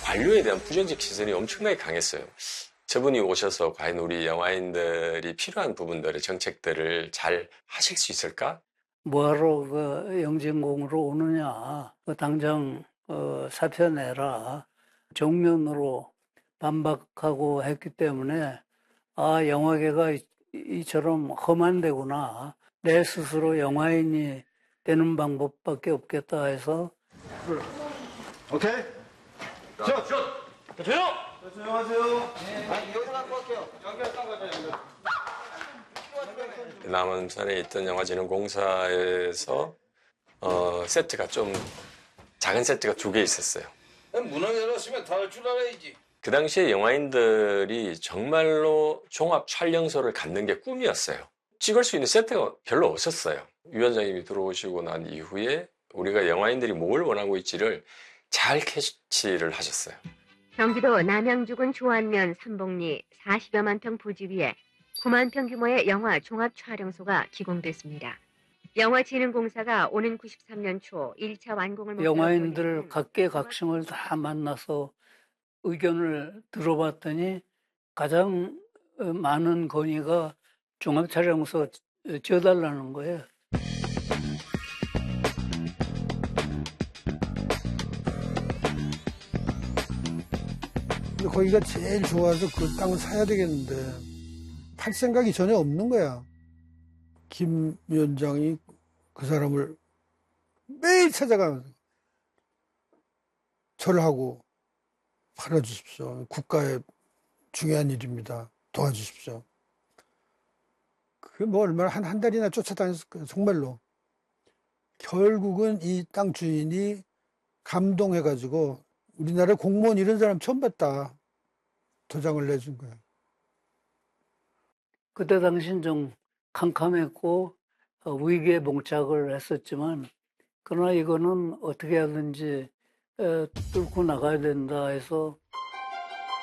관료에 대한 부정적 시선이 엄청나게 강했어요. 저분이 오셔서 과연 우리 영화인들이 필요한 부분들의 정책들을 잘 하실 수 있을까? 뭐하러 그 영진공으로 오느냐. 당장 사표 내라. 정면으로 반박하고 했기 때문에 아, 영화계가 이처럼 험한 데구나. 내 스스로 영화인이 되는 방법밖에 없겠다 해서. 오케이. 자, 조용! 조용하세요. 여기서 갖고 갈게요. 남원산에 있던 영화진흥공사에서 세트가 좀 작은 세트가 2개 있었어요. 문을 열었으면 다 할 줄 알아야지. 그 당시에 영화인들이 정말로 종합 촬영소를 갖는 게 꿈이었어요. 찍을 수 있는 세트가 별로 없었어요. 위원장님이 들어오시고 난 이후에 우리가 영화인들이 뭘 원하고 있지를 잘 캐치를 하셨어요. 경기도 남양주군 조안면 삼봉리 40여만 평 부지 위에 9만 평 규모의 영화 종합 촬영소가 기공됐습니다. 영화진흥공사가 오는 93년 초 1차 완공을 영화인들 각계각층을 다 만나서 의견을 들어봤더니 가장 많은 건의가 종합촬영소 지어달라는 거예요. 근데 거기가 제일 좋아서 그 땅을 사야 되겠는데 팔 생각이 전혀 없는 거야. 김 위원장이 그 사람을 매일 찾아가면서 절하고 팔아주십시오. 국가의 중요한 일입니다. 도와주십시오. 그게 뭐 얼마나 한 달이나 쫓아다녔을 거예요. 정말로. 결국은 이 땅 주인이 감동해가지고 우리나라 공무원 이런 사람 처음 봤다. 도장을 내준 거예요. 그때 당시는 좀 캄캄했고 위기에 봉착을 했었지만 그러나 이거는 어떻게 하든지 뚫고 나가야 된다 해서